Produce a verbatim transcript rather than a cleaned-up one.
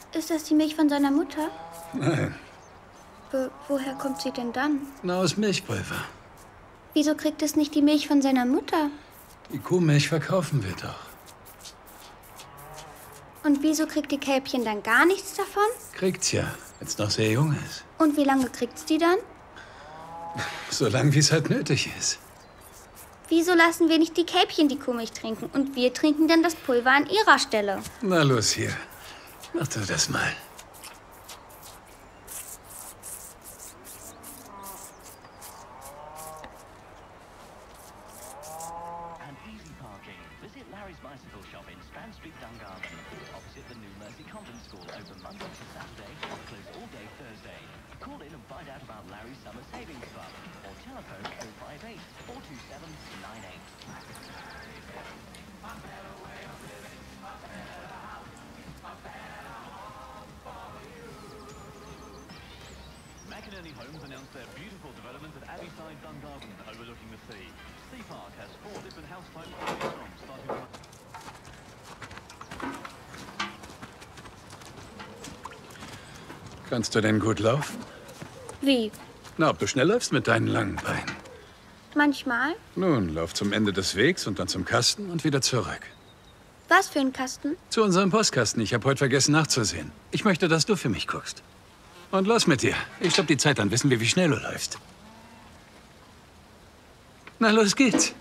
Ist das die Milch von seiner Mutter? Nein. Wo, woher kommt sie denn dann? Na, aus Milchpulver. Wieso kriegt es nicht die Milch von seiner Mutter? Die Kuhmilch verkaufen wir doch. Und wieso kriegt die Kälbchen dann gar nichts davon? Kriegt's ja, wenn's noch sehr jung ist. Und wie lange kriegt's die dann? So lang, wie es halt nötig ist. Wieso lassen wir nicht die Kälbchen die Kuhmilch trinken und wir trinken dann das Pulver an ihrer Stelle? Na los hier, mach du das mal. McInerney Homes announced their beautiful development at Abbeyside, Dungarvan, overlooking the sea. Sea Park has four different house types to choose from, starting from... Kannst du denn gut laufen? Wie? Na, ob du schnell läufst mit deinen langen Beinen. Manchmal. Nun, lauf zum Ende des Wegs und dann zum Kasten und wieder zurück. Was für ein Kasten? Zu unserem Postkasten. Ich habe heute vergessen nachzusehen. Ich möchte, dass du für mich guckst. Und los mit dir. Ich stopp die Zeit, dann wissen wir, wie schnell du läufst. Na, los geht's.